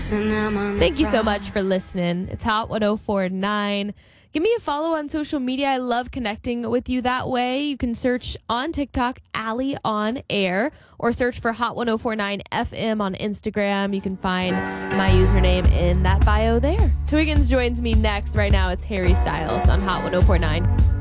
Thank you so much for listening. It's Hot 1049. Give me a follow on social media. I love connecting with you that way. You can search on TikTok, Allie on Air, or search for Hot 1049 FM on Instagram. You can find my username in that bio there. Twiggins joins me next. Right now, it's Harry Styles on Hot 1049.